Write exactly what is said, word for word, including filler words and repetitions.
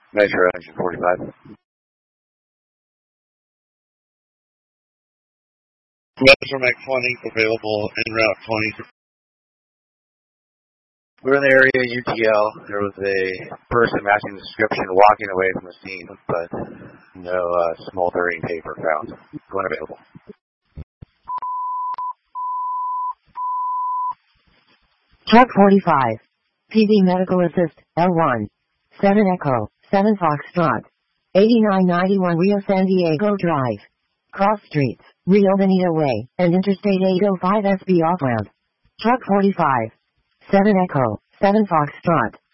Metro Engine forty-five. Metro Max twenty available en route twenty. We're in the area U T L. There was a person matching the description walking away from the scene, but no uh, smoldering paper found. Going available. Truck forty-five. P D Medical Assist, L one. seven Echo, seven Foxtrot. eighty-nine ninety-one Rio San Diego Drive. Cross Streets, Rio Bonito Way, and Interstate eight oh five S B off-ramp. Truck forty-five. seven Echo, seven Foxtrot.